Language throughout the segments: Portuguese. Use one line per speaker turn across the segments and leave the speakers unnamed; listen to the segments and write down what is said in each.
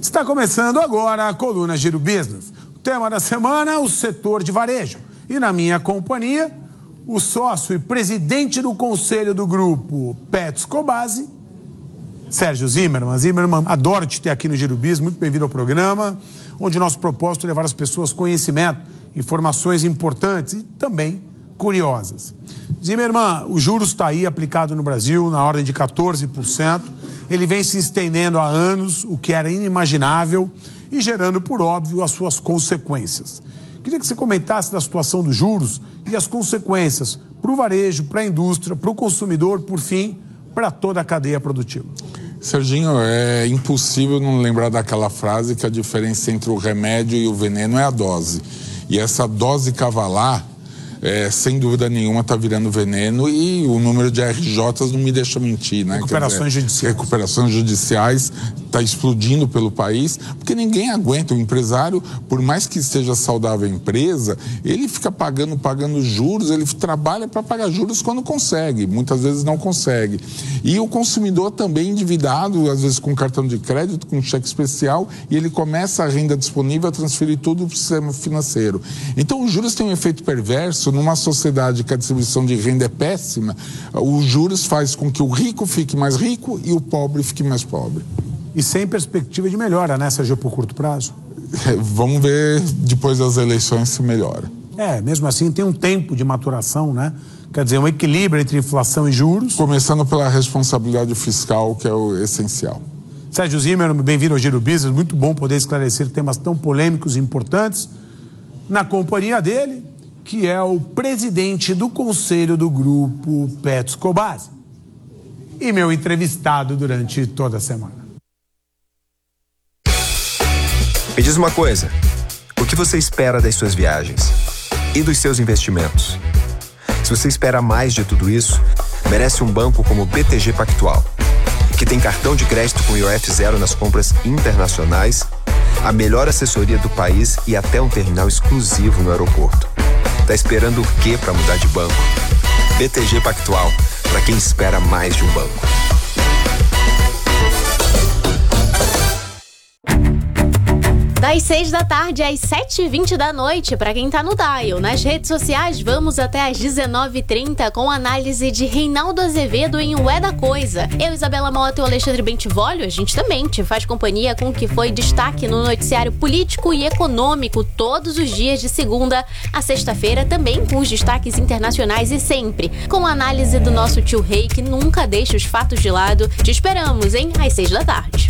Está começando agora a coluna Giro Business. O tema da semana, o setor de varejo. E na minha companhia, o sócio e presidente do conselho do grupo Petz Cobasi, Sérgio Zimmermann. Zimmermann, adoro te ter aqui no Giro Business, muito bem-vindo ao programa, onde nosso propósito é levar às pessoas conhecimento, informações importantes e também curiosas. Zimmermann, o juros está aí aplicado no Brasil na ordem de 14%. Ele vem se estendendo há anos, o que era inimaginável, e gerando, por óbvio, as suas consequências. Queria que você comentasse da situação dos juros e as consequências para o varejo, para a indústria, para o consumidor, por fim, para toda a cadeia produtiva.
Serginho, é impossível não lembrar daquela frase que a diferença entre o remédio e o veneno é a dose. E essa dose cavalar, sem dúvida nenhuma, está virando veneno, e o número de RJs não me deixa mentir, né?
Recuperações judiciais.
Recuperações judiciais está explodindo pelo país, porque ninguém aguenta. O empresário, por mais que esteja saudável a empresa, ele fica pagando juros, ele trabalha para pagar juros quando consegue, muitas vezes não consegue. E o consumidor também endividado, às vezes com cartão de crédito, com cheque especial, e ele começa a renda disponível a transferir tudo para o sistema financeiro. Então, os juros têm um efeito perverso. Numa sociedade que a distribuição de renda é péssima, os juros faz com que o rico fique mais rico e o pobre fique mais pobre.
E sem perspectiva de melhora, né, Sérgio, por curto prazo?
Vamos ver depois das eleições se melhora.
Mesmo assim tem um tempo de maturação, né? Quer dizer, um equilíbrio entre inflação e juros.
Começando pela responsabilidade fiscal, que é o essencial.
Sérgio Zimmermann, bem-vindo ao Giro Business. Muito bom poder esclarecer temas tão polêmicos e importantes. Na companhia dele, que é o presidente do conselho do grupo Petz Cobasi e meu entrevistado durante toda a semana.
Me diz uma coisa, o que você espera das suas viagens e dos seus investimentos? Se você espera mais de tudo isso, merece um banco como o BTG Pactual, que tem cartão de crédito com IOF zero nas compras internacionais, a melhor assessoria do país e até um terminal exclusivo no aeroporto. Tá esperando o quê para mudar de banco? BTG Pactual, para quem espera mais de um banco.
Das 6 da tarde às 7h20 da noite, para quem tá no dial. Nas redes sociais, vamos até às 19h30 com análise de Reinaldo Azevedo em O É da Coisa. Eu, Isabela Mota e o Alexandre Bentivolio, a gente também te faz companhia com o que foi destaque no noticiário político e econômico todos os dias de segunda a sexta-feira, também com os destaques internacionais e sempre com a análise do nosso tio Rei, que nunca deixa os fatos de lado. Te esperamos, hein? Às 6 da tarde.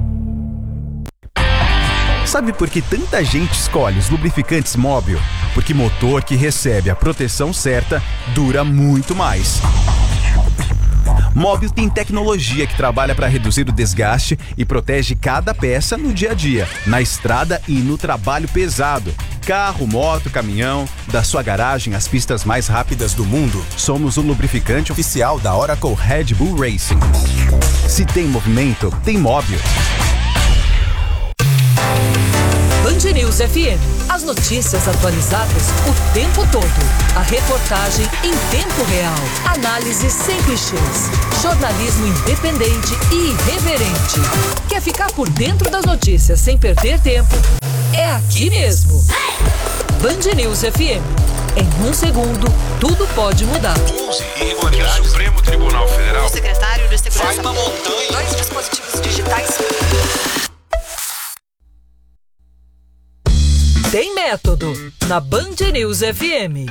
Sabe por que tanta gente escolhe os lubrificantes Móbil? Porque motor que recebe a proteção certa dura muito mais. Móbil tem tecnologia que trabalha para reduzir o desgaste e protege cada peça no dia a dia, na estrada e no trabalho pesado. Carro, moto, caminhão, da sua garagem às pistas mais rápidas do mundo, somos o lubrificante oficial da Oracle Red Bull Racing. Se tem movimento, tem Móbil.
Band News FM. As notícias atualizadas o tempo todo. A reportagem em tempo real. Análise sem clichês. Jornalismo independente e irreverente. Quer ficar por dentro das notícias sem perder tempo? É aqui mesmo. Band News FM. Em um segundo, tudo pode mudar.
O Supremo Tribunal Federal.
O secretário de Segurança.
Faz uma montanha.
2 dispositivos digitais.
Tem método na Band News FM.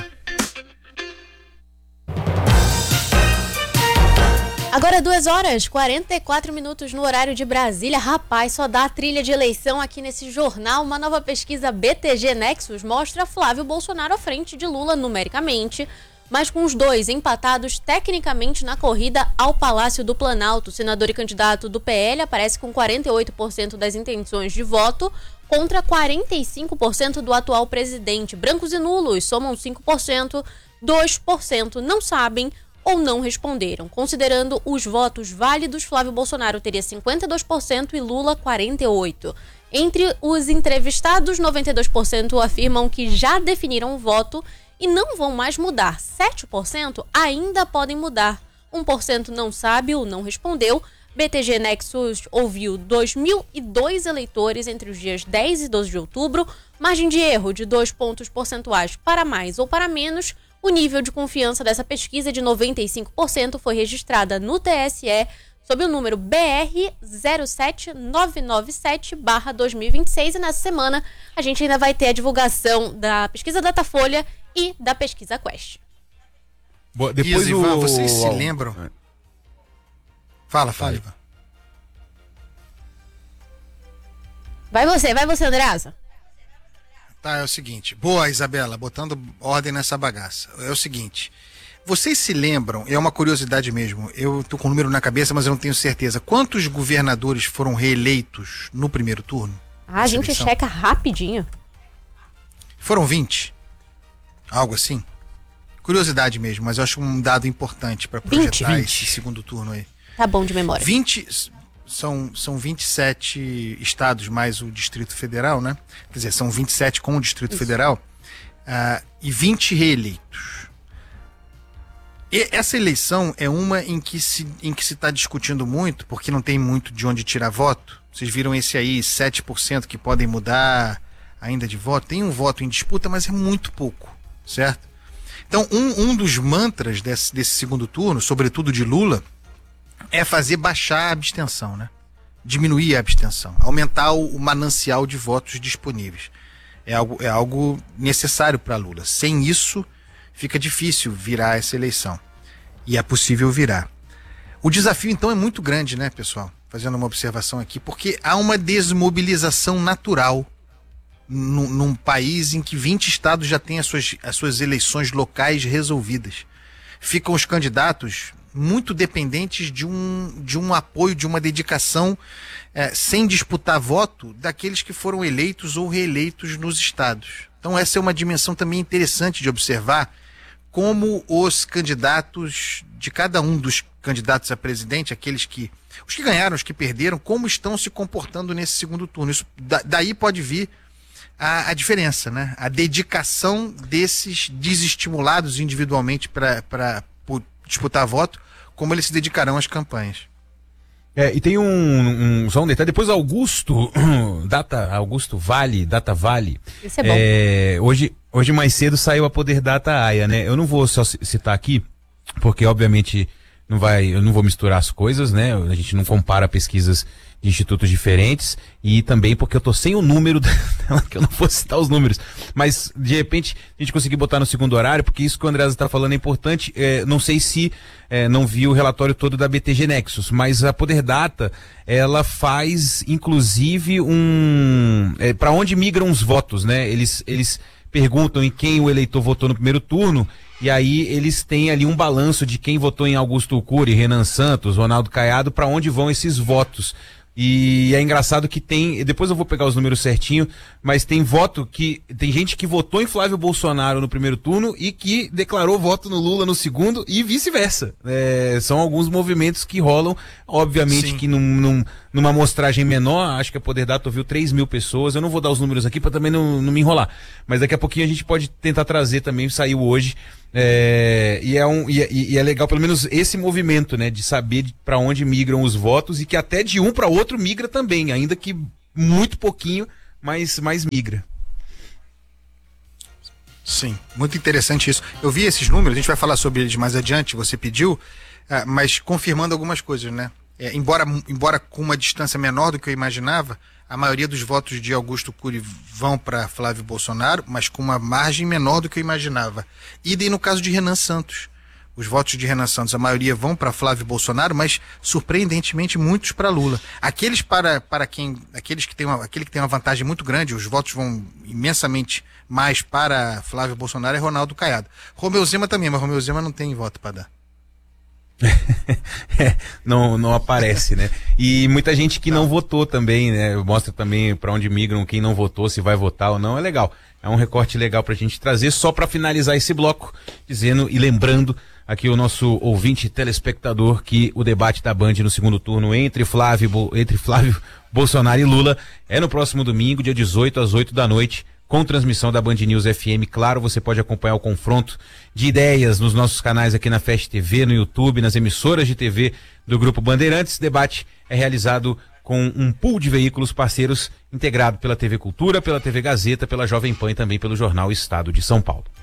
Agora 2h44 no horário de Brasília. Rapaz, só dá a trilha de eleição aqui nesse jornal. Uma nova pesquisa BTG Nexus mostra Flávio Bolsonaro à frente de Lula numericamente, mas com os dois empatados tecnicamente na corrida ao Palácio do Planalto. O senador e candidato do PL aparece com 48% das intenções de voto contra 45% do atual presidente. Brancos e nulos somam 5%, 2% não sabem ou não responderam. Considerando os votos válidos, Flávio Bolsonaro teria 52% e Lula 48%. Entre os entrevistados, 92% afirmam que já definiram o voto e não vão mais mudar. 7% ainda podem mudar. 1% não sabe ou não respondeu. BTG Nexus ouviu 2.002 eleitores entre os dias 10 e 12 de outubro, margem de erro de 2 pontos percentuais para mais ou para menos. O nível de confiança dessa pesquisa de 95% foi registrada no TSE sob o número BR 07997/2026 e nessa semana a gente ainda vai ter a divulgação da pesquisa Datafolha e da pesquisa Quest.
Depois Ivan, vocês se lembram? Fala, Ivan.
Vai você, Andreasa.
Tá, é o seguinte. Boa, Isabela, botando ordem nessa bagaça. É o seguinte. Vocês se lembram, é uma curiosidade mesmo, eu tô com o número na cabeça, mas eu não tenho certeza. Quantos governadores foram reeleitos no primeiro turno?
A gente checa rapidinho.
Foram 20? Algo assim? Curiosidade mesmo, mas eu acho um dado importante para projetar 20. Esse segundo turno aí.
Tá bom de memória.
20 são 27 estados mais o Distrito Federal, né? Quer dizer, são 27 com o Distrito Federal e 20 reeleitos. E essa eleição é uma em que se está discutindo muito, porque não tem muito de onde tirar voto. Vocês viram esse aí, 7% que podem mudar ainda de voto. Tem um voto em disputa, mas é muito pouco, certo? Então, um dos mantras desse segundo turno, sobretudo de Lula, é fazer baixar a abstenção, né? Diminuir a abstenção, aumentar o manancial de votos disponíveis. É algo necessário para Lula. Sem isso, fica difícil virar essa eleição. E é possível virar. O desafio, então, é muito grande, né, pessoal? Fazendo uma observação aqui, porque há uma desmobilização natural num país em que 20 estados já têm as suas eleições locais resolvidas. Ficam os candidatos muito dependentes de um apoio, de uma dedicação, sem disputar voto, daqueles que foram eleitos ou reeleitos nos estados. Então essa é uma dimensão também interessante de observar como os candidatos, de cada um dos candidatos a presidente, os que ganharam, os que perderam, como estão se comportando nesse segundo turno. Isso, daí pode vir a diferença, né? A dedicação desses desestimulados individualmente para disputar voto, como eles se dedicarão às campanhas.
E tem só um detalhe, depois Augusto Vale, Data Vale.
Isso é bom.
Hoje mais cedo saiu a Poder Data AIA, né? Eu não vou só citar aqui, porque obviamente eu não vou misturar as coisas, né? A gente não compara pesquisas de institutos diferentes e também porque eu tô sem o número dela, que eu não vou citar os números, mas de repente a gente conseguir botar no segundo horário, porque isso que o Andreasa está falando é importante. Não sei se não vi o relatório todo da BTG Nexus, mas a Poder Data, ela faz inclusive para onde migram os votos, né? Eles perguntam em quem o eleitor votou no primeiro turno, e aí eles têm ali um balanço de quem votou em Augusto Cury, Renan Santos, Ronaldo Caiado, para onde vão esses votos. E é engraçado que depois eu vou pegar os números certinho, mas tem gente que votou em Flávio Bolsonaro no primeiro turno e que declarou voto no Lula no segundo e vice-versa. São alguns movimentos que rolam, obviamente. Sim. Que numa amostragem menor, acho que a Poder Data ouviu 3.000 pessoas, eu não vou dar os números aqui para também não me enrolar, mas daqui a pouquinho a gente pode tentar trazer também, saiu hoje. E é legal pelo menos esse movimento, né, de saber para onde migram os votos e que até de um para outro migra também, ainda que muito pouquinho, mas migra.
Sim, muito interessante isso. Eu vi esses números, a gente vai falar sobre eles mais adiante, você pediu, mas confirmando algumas coisas, né? Embora com uma distância menor do que eu imaginava, a maioria dos votos de Augusto Cury vão para Flávio Bolsonaro, mas com uma margem menor do que eu imaginava. Idem no caso de Renan Santos. Os votos de Renan Santos, a maioria vão para Flávio Bolsonaro, mas surpreendentemente muitos para Lula. Aquele que tem uma vantagem muito grande, os votos vão imensamente mais para Flávio Bolsonaro, é Ronaldo Caiado. Romeu Zema também, mas Romeu Zema não tem voto para dar.
Não aparece, né? E muita gente que não votou também, né? Mostra também para onde migram, quem não votou, se vai votar ou não. É legal, é um recorte legal pra gente trazer, só para finalizar esse bloco, dizendo e lembrando aqui o nosso ouvinte telespectador que o debate da Band no segundo turno entre Flávio Bolsonaro e Lula é no próximo domingo, dia 18 às 8 da noite, com transmissão da Band News FM. Claro, você pode acompanhar o confronto de ideias nos nossos canais aqui na Fast TV, no YouTube, nas emissoras de TV do Grupo Bandeirantes. Debate é realizado com um pool de veículos parceiros integrado pela TV Cultura, pela TV Gazeta, pela Jovem Pan e também pelo jornal Estado de São Paulo.